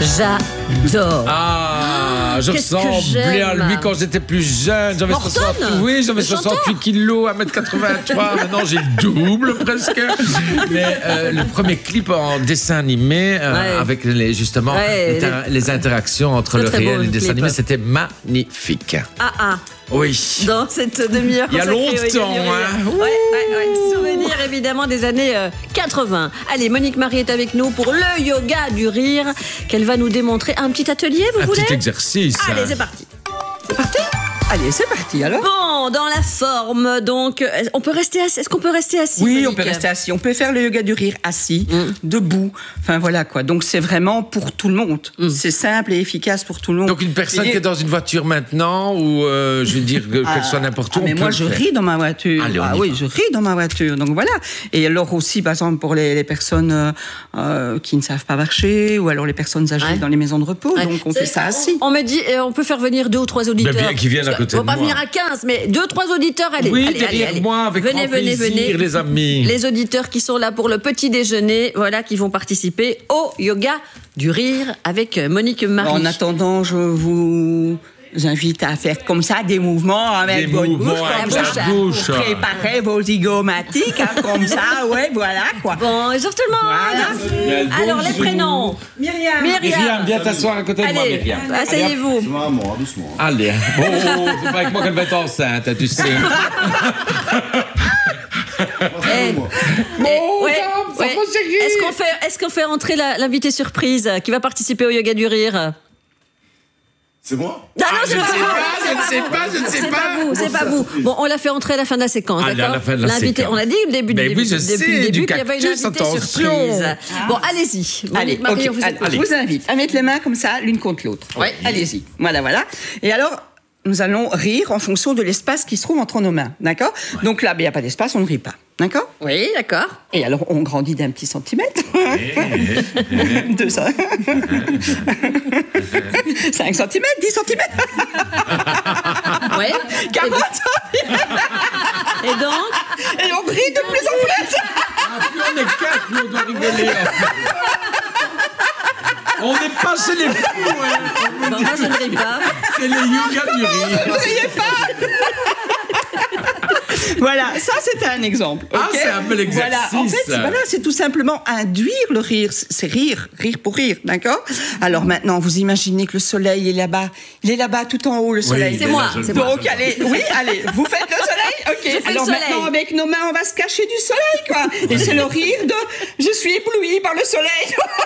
J'adore. Ah, je Qu'est-ce que ressemblais à j'aime. lui quand j'étais plus jeune. J'avais Morton, 68 kilos, 1m83. Maintenant, j'ai le double presque. Mais le premier clip en dessin animé, avec justement les interactions entre le réel et le dessin animé, c'était magnifique. Oui. Dans cette demi-heure. Il y a longtemps, hein. Souvenir évidemment des années 80. Allez, Monique Marie est avec nous pour le yoga du rire qu'elle va nous démontrer. Un petit atelier, vous voulez ? Un petit exercice. Allez, c'est parti. C'est parti ? Allez, c'est parti alors. Bon, dans la forme, donc, on peut rester assis. Est-ce qu'on peut rester assis ? Oui, Monique ? on peut rester assis. On peut faire le yoga du rire assis, debout. Enfin voilà quoi. Donc c'est vraiment pour tout le monde. C'est simple et efficace pour tout le monde. Donc une personne qui est dans une voiture maintenant, ou je veux dire qu'elle soit n'importe où. Mais moi je ris dans ma voiture. Allez, je ris dans ma voiture. Donc voilà. Et alors aussi, par exemple, pour les personnes qui ne savent pas marcher, ou alors les personnes âgées dans les maisons de repos. Donc on fait ça assis. On me dit, on peut faire venir 2 ou 3 auditeurs. Bien qui viennent à côté de moi. On va pas venir à 15, mais 2 ou 3 auditeurs, allez. Oui, allez, derrière allez. moi, avec grand plaisir, les amis. Les auditeurs qui sont là pour le petit déjeuner, voilà, qui vont participer au yoga du rire avec Monique Marie. En attendant, je vous invite à faire comme ça des mouvements avec votre bouche. Préparez vos zygomatiques, comme ça, voilà quoi. Bonjour tout le monde. Voilà. Alors les prénoms. Myriam, viens t'asseoir à côté de moi, Myriam. Asseyez-vous. Doucement. Allez, bon, c'est pas avec moi qu'elle va être enceinte, tu sais. Est-ce qu'on fait entrer l'invité surprise qui va participer au yoga du rire ? C'est moi ? Non, je ne sais pas. C'est pas vous. Bon, on l'a fait entrer à la fin de la séquence, Allez, à d'accord ? la fin de la l'invité, séquence. on a dit depuis le début qu'il y avait une invitée attention. surprise. Bon, allez-y. Allez, Marie, on vous allez, écoute. je vous invite à mettre les mains comme ça, l'une contre l'autre. Ouais. Allez-y. Voilà. Et alors, nous allons rire en fonction de l'espace qui se trouve entre nos mains, d'accord ? Donc là, il n'y a pas d'espace, on ne rit pas, d'accord ? Oui, d'accord. Et alors, on grandit d'un petit centimètre. 2 5 centimètres, 10 centimètres. Oui. 40 centimètres. Et donc ? Et on rit de plus en plus. Plus on est 4, plus on doit rigoler. On n'est pas chez les fous, hein. Bon, moi, je ne ris pas. C'est les yogas du rire. Ne riez pas. Voilà, ça c'était un exemple. Ah, okay. c'est un bel exercice. Voilà, en fait, c'est tout simplement induire le rire. C'est rire pour rire, d'accord ? Alors maintenant, vous imaginez que le soleil est là-bas. Il est là-bas tout en haut, le soleil. C'est moi. Donc allez, vous faites le soleil. Ok. Alors maintenant, avec nos mains, on va se cacher du soleil, quoi. Et c'est le rire de « je suis ébloui par le soleil ».